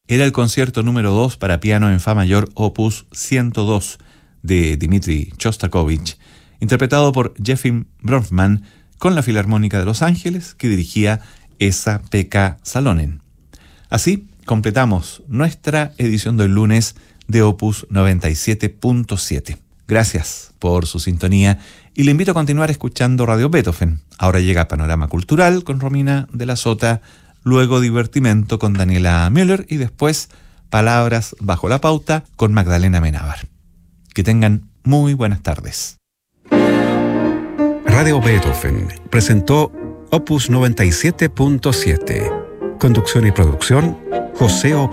era el concierto número 2 para piano en fa mayor opus 102 de Dmitri Shostakovich, interpretado por Jefim Bronfman con la Filarmónica de Los Ángeles que dirigía Esa-Pekka Salonen. Así completamos nuestra edición del lunes de Opus 97.7. Gracias por su sintonía y le invito a continuar escuchando Radio Beethoven. Ahora llega Panorama Cultural con Romina de la Sota, luego Divertimento con Daniela Müller y después Palabras bajo la pauta con Magdalena Menábar. Que tengan muy buenas tardes. Radio Beethoven presentó Opus 97.7. Conducción y producción, José Opa.